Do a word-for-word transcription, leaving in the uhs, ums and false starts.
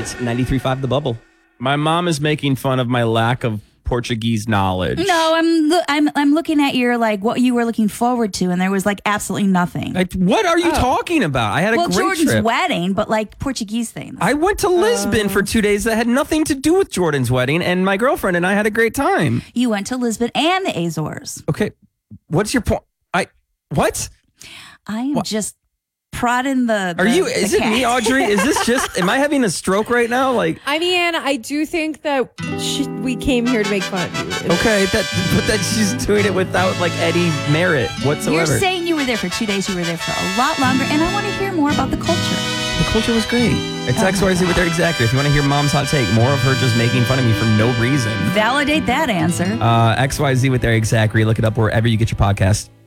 It's ninety-three point five The Bubble. My mom is making fun of my lack of Portuguese knowledge. No, I'm lo- I'm I'm looking at your like what you were looking forward to, and there was like absolutely nothing. Like, what are you Oh. talking about? I had a well, great Jordan's trip. wedding, but like Portuguese things. I went to Lisbon for two days that had nothing to do with Jordan's wedding, and my girlfriend and I had a great time. You went to Lisbon and the Azores. Okay, what's your point? I what? I am just prodding the. Are the- you? the Is it cat. me, Audrey? Is this just? Am I having a stroke right now? Like, I mean, I do think that sh- we came here to make fun of you. okay, that but that she's doing it without like any merit whatsoever. You're saying you were there for two days. You were there for a lot longer, and I want to hear more about the culture. The culture was great. It's Oh X Y Z with Eric Zachary. If you want to hear Mom's hot take, more of her just making fun of me for no reason. Validate that answer. Uh, X Y Z with Eric Zachary. Look it up wherever you get your podcast.